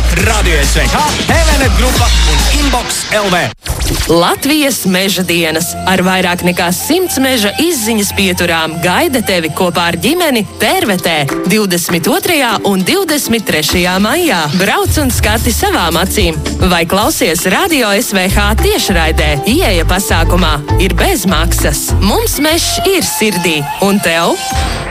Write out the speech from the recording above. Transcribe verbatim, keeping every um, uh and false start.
Radio S V H, Evenet grupa un Inbox L V. Latvijas meža dienas ar vairāk nekā simts meža izziņas pieturām gaida tevi kopā ar ģimeni Tērvetē divdesmit otrajā un divdesmit trešajā maijā. Brauc un skati savām acīm vai klausies Radio S V H tiešraidē. Ieeja pasākumā ir bez maksas. Mums mežs ir sirdī. Un tev?